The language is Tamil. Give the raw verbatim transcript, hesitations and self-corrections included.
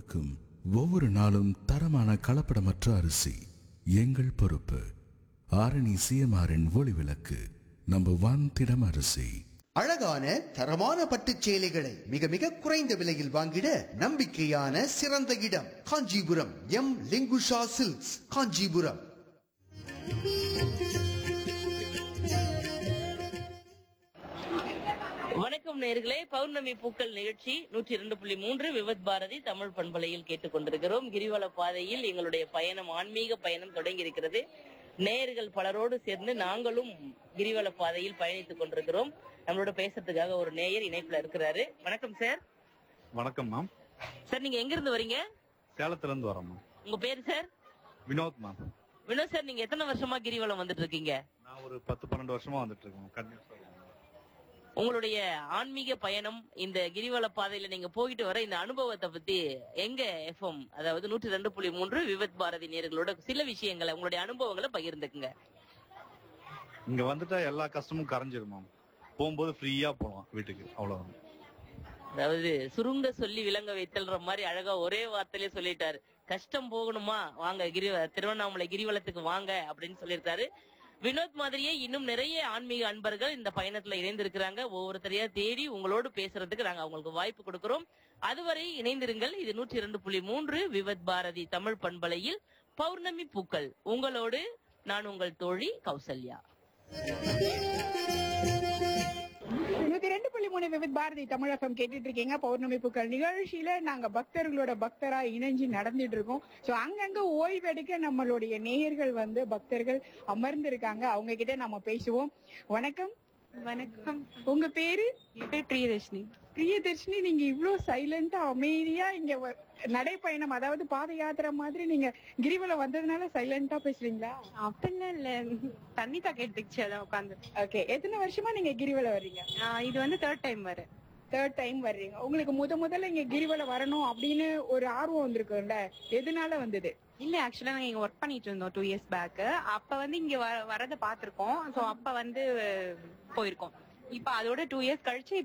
கொடுக்கும் ஒவ்வொரு நாளும் தரமான கலப்படமற்ற அரிசி எங்கள் பொறுப்பு. ஆரணி சிஎம்ஆரின் ஒளி விளக்கு நம்பர் ஒன் திடம் அரிசி. அழகான தரமான பட்டு சேலைகளை மிக மிக குறைந்த விலையில் வாங்கிட நம்பிக்கையான சிறந்த இடம் காஞ்சிபுரம் எம் லிங்குஷா சில்க்ஸ், காஞ்சிபுரம். வணக்கம் நேயர்களே, பௌர்ணமி பூக்கள் நிகழ்ச்சி நூற்றி இரண்டு புள்ளி மூன்று விவத் பாரதி தமிழ் பண்பலையில் கேட்டுக் கொண்டிருக்கிறோம். கிரிவல பாதையில் எங்களுடைய பயணம், ஆன்மீக பயணம் தொடங்கி இருக்கிறது. நேயர்கள் பலரோடு சேர்ந்து நாங்களும் கிரிவல பாதையில் பயணித்துக் கொண்டிருக்கிறோம். நம்மளோட பேசுறதுக்காக ஒரு நேயர் இணைப்புல இருக்கிறாரு. வணக்கம் சார். வணக்கம் மேம். சார், நீங்க எங்க இருந்து வரீங்க? சேலத்துல இருந்து வரோம் மேம். உங்க பேரு sir? Vinod ma'am. Vinod sir, நீங்க எத்தனை வருஷமா கிரிவலம் வந்துட்டு இருக்கீங்க? நான் ஒரு பத்து பன்னெண்டு வருஷமா வந்துட்டு இருக்கேன். உங்களுடைய ஆன்மீக பயணம், இந்த கிரிவல பாதையில நீங்க போயிட்டு வர இந்த அனுபவத்தை பத்தி எங்க எஃப்எம், அதாவது நூற்றி ரெண்டு புள்ளி மூன்று விவத் பாரதி நேயர்களோட சில விஷயங்களை, உங்களுடைய அனுபவங்களை பகிர்ந்துக்குங்க. இங்க வந்துட்டா எல்லா கஷ்டமும் கரைஞ்சிரும் மேம். போகும்போது ஃப்ரீயா போலாம் வீட்டுக்கு, அவ்வளவுதான். அதாவது சுருங்க சொல்லி விளங்க வைத்தல்ற மாதிரி அழகா ஒரே வார்த்தையிலே சொல்லிட்டாரு. கஷ்டம் போகணுமா, வாங்க கிரி திருவண்ணாமலை கிரிவலத்துக்கு வாங்க அப்படின்னு சொல்லியிருக்காரு. வினோத் மாதிரியே இன்னும் நிறைய ஆன்மீக அன்பர்கள் இந்த பயணத்துல இணைந்திருக்கிறாங்க. ஒவ்வொருத்தரையா தேடி உங்களோடு பேசுறதுக்கு நாங்க அவங்களுக்கு வாய்ப்பு கொடுக்கிறோம். அதுவரை இணைந்திருங்கள். இது நூற்றி இரண்டு புள்ளி மூன்று விவத் பாரதி தமிழ் பண்பலையில் பௌர்ணமி பூக்கள். உங்களோடு நான் உங்கள் தோழி கௌசல்யா. நூத்தி ரெண்டு புள்ளி மூணு விவித் பாரதி தமிழகம் கேட்டுட்டு இருக்கீங்க. பௌர்ணமி பூக்கள் நிகழ்ச்சியில நாங்க பக்தர்களோட பக்தரா இணைஞ்சு நடந்துட்டு இருக்கோம். சோ அங்கங்க ஓய்வெடுக்க நம்மளுடைய நேயர்கள் வந்து பக்தர்கள் அமர்ந்து இருக்காங்க. அவங்க கிட்ட நம்ம பேசுவோம். வணக்கம். வணக்கம். உங்க பேரு? பிரியதர்ஷினி. பிரியதர்ஷினி, நீங்க இவ்வளவு சைலண்டா அமைதியா இங்க நடைப்பயணம், அதாவது பாத யாத்திரை மாதிரி நீங்க கிரிவலம் வந்ததுனால சைலண்டா பேசுறீங்களா? அப்படிலாம் இல்ல, தண்ணி தாக்க எடுத்துக்கிச்சு, அதான் உட்காந்து. ஓகே, எத்தனை வருஷமா நீங்க கிரிவலம் வர்றீங்க? இது வந்து தேர்ட் டைம் வர தேர்ட் டைம் வர்றீங்க. உங்களுக்கு முத முதல்ல இங்க கிரிவலம் வரணும் அப்படின்னு ஒரு ஆர்வம் வந்திருக்குல்ல, எதனால வந்தது? இல்ல, ஆக்சுவலா நாங்க இங்க ஒர்க் பண்ணிட்டு இருந்தோம் டூ இயர்ஸ் பேக். அப்ப வந்து இங்க வரத பாத்திருக்கோம். சோ அப்ப வந்து போயிருக்கோம். இப்ப அதோட டூ இயர்ஸ் கழிச்சு